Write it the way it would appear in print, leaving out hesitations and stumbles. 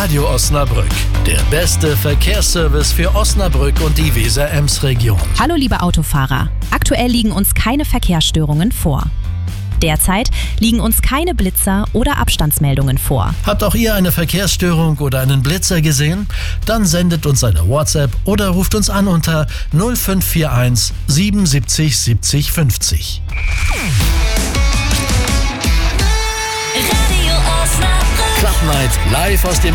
Radio Osnabrück, der beste Verkehrsservice für Osnabrück und die Weser-Ems-Region. Hallo liebe Autofahrer, aktuell liegen uns keine Verkehrsstörungen vor. Derzeit liegen uns keine Blitzer oder Abstandsmeldungen vor. Habt auch ihr eine Verkehrsstörung oder einen Blitzer gesehen? Dann sendet uns eine WhatsApp oder ruft uns an unter 0541 77 70 50. Radio Osnabrück. Club Night live aus dem